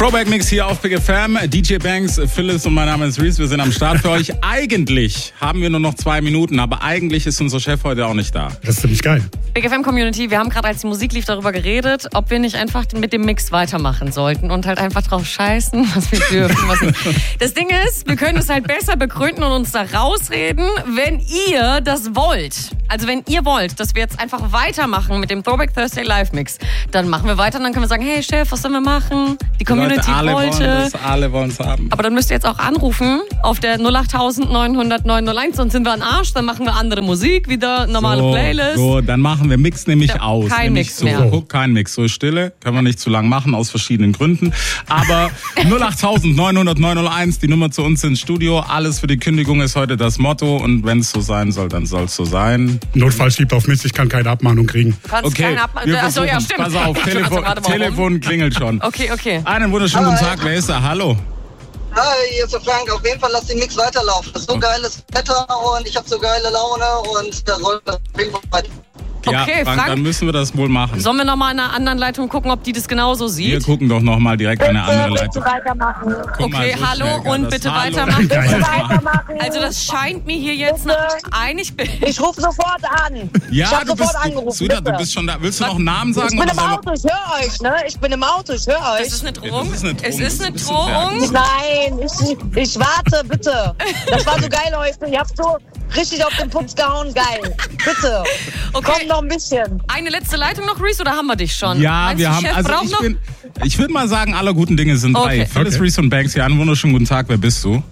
Throwback Mix hier auf Big FM. DJ Banks, Phyllis und mein Name ist Reese. Wir sind am Start für euch. Eigentlich haben wir nur noch 2 Minuten, aber eigentlich ist unser Chef heute auch nicht da. Das ist ziemlich geil. Big FM Community, wir haben gerade, als die Musik lief, darüber geredet, ob wir nicht einfach mit dem Mix weitermachen sollten und halt einfach drauf scheißen, was wir dürfen, was nicht. Das Ding ist, wir können es halt besser begründen und uns da rausreden, wenn ihr das wollt. Also wenn ihr wollt, dass wir jetzt einfach weitermachen mit dem Throwback Thursday Live Mix, dann machen wir weiter und dann können wir sagen, hey Chef, was sollen wir machen? Die Community Leute, wollte. Alle wollen es haben. Aber dann müsst ihr jetzt auch anrufen auf der 08000 900 901, sonst sind wir ein Arsch, dann machen wir andere Musik, wieder normale Playlist. So, dann machen wir Mix nämlich aus. Kein nämlich Mix so, mehr. Kein Mix, so Stille. Können wir nicht zu lang machen, aus verschiedenen Gründen. Aber 08000 900 901, die Nummer zu uns ins Studio. Alles für die Kündigung ist heute das Motto. Und wenn es so sein soll, dann soll es so sein. Notfall schiebt auf mich, ich kann keine Abmahnung kriegen. Okay, Achso, ja, stimmt. Pass auf, Telefon klingelt schon. Okay. Einen wunderschönen guten Tag, wer ist da? Hallo. Hi, hier ist der Frank. Auf jeden Fall lass den Mix weiterlaufen. Das ist so geiles Wetter und ich habe so geile Laune und da soll das auf jeden Fall weiter. Ja, Okay, Frank, dann müssen wir das wohl machen. Sollen wir nochmal in einer anderen Leitung gucken, ob die das genauso sieht? Wir gucken doch nochmal direkt eine andere Leitung. Weitermachen. Guck mal, Okay, so hallo schnell geht und das. bitte Hallo. weitermachen. Geil. Weitermachen. Also das scheint mir hier jetzt nach einig bin. Ich rufe sofort an. ich Ja, hab du bist, sofort angerufen. Suda, du bitte. bist schon da. Willst du noch einen Namen sagen? Ich bin oder im soll- Auto, ich höre euch, ne? Ich bin im Auto, ich höre euch. Das ist eine Drohung. Das ist eine Drohung. Es ist eine Das ist ein bisschen Drohung. Nein, ich warte, bitte. Das war so geil heute. Ihr habt so richtig auf den Pups gehauen, geil. Bitte. Okay. Komm noch ein bisschen. Eine letzte Leitung noch, Reese, oder haben wir dich schon? Ja, Meinst wir du, haben, Chef also braucht noch? ich würde mal sagen, aller guten Dinge sind drei. Okay. Phyllis, Reese und Banks hier. Einen wunderschönen guten Tag. Wer bist du?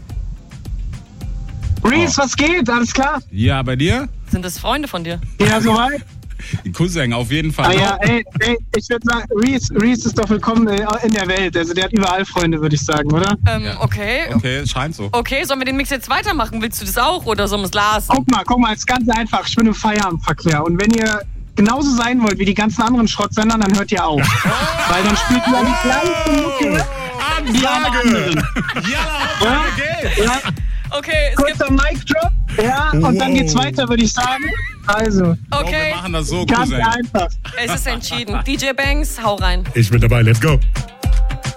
Reese, was geht? Alles klar? Ja, bei dir? Sind das Freunde von dir? Ja, soweit? Cousin, auf jeden Fall. Ah ja, ey, ich würde sagen, Reese ist doch willkommen in der Welt. Also der hat überall Freunde, würde ich sagen, oder? Okay. Okay, scheint so. Okay, sollen wir den Mix jetzt weitermachen? Willst du das auch oder sollen wir es lassen? Guck mal, es ist ganz einfach. Ich bin im Feierabendverkehr. Und wenn ihr genauso sein wollt wie die ganzen anderen Schrottsender, dann hört ihr auf. Weil dann spielt ihr die gleiche Mucke wie alle anderen. Ja, okay. Ja, Okay, es gibt... kurzer Mic-Drop. Ja, und dann geht's weiter, würde ich sagen. Also, Okay, Wir machen das so, ganz Cousin. einfach. es ist entschieden. DJ Banks, hau rein. Ich bin dabei, let's go.